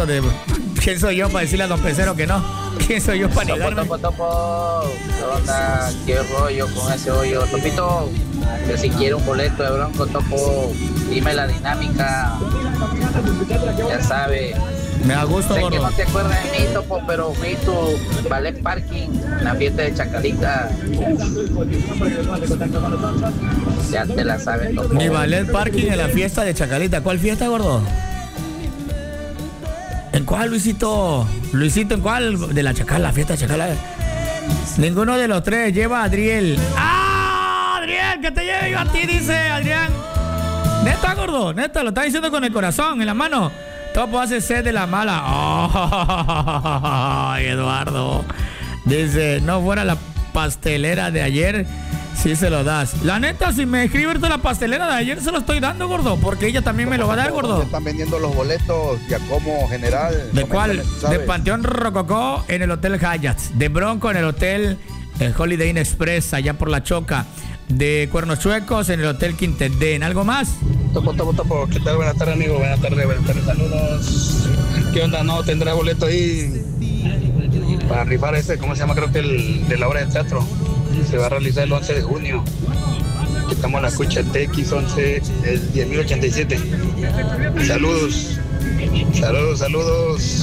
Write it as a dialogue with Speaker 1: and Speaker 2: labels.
Speaker 1: eso de quién soy yo para decirle a don Pecero que no. ¿Quién soy yo para negarme?
Speaker 2: Topo, ¿qué onda? ¿Qué rollo con ese hoyo? Topito, que si quiere un boleto de Bronco, Topo, dime la dinámica. Ya sabe.
Speaker 1: Me da gusto,
Speaker 2: sé
Speaker 1: gordo.
Speaker 2: que no te acuerdas de mí, Topo, pero fui tu ballet parking en la fiesta de Chacalita. Ya te la sabes, Topo.
Speaker 1: Mi ballet parking en la fiesta de Chacalita. ¿Cuál fiesta, gordo? ¿En cuál, Luisito? Luisito, ¿en cuál? De la Chacala, la fiesta de Chacala. Ninguno de los tres lleva a Adriel. ¡Ah! Adriel, que te lleve yo a ti, dice Adrián. Neta, gordo, neta, lo está diciendo con el corazón, en la mano. Topo hace sed de la mala. ¡Oh! Eduardo. Dice, no fuera la pastelera de ayer, sí se lo das. La neta, si me escribe ahorita la pastelera de ayer, se lo estoy dando, gordo, porque ella también me lo va a dar, gordo.
Speaker 3: Están vendiendo los boletos, Giacomo General.
Speaker 1: ¿De cuál? De Panteón Rococó en el Hotel Hyatt. De Bronco en el Hotel Holiday Inn Express, allá por La Choca. De Cuernos Chuecos en el Hotel Quintedén. ¿Algo más?
Speaker 4: Topo, ¿qué tal? Buenas tardes, amigo. Buenas tardes, saludos. ¿Qué onda? ¿No tendrá boleto ahí para rifar ese? ¿Cómo se llama? Creo que el de la obra de teatro. Se va a realizar el 11 de junio. Estamos en la escucha TX11, el 10.087. Saludos.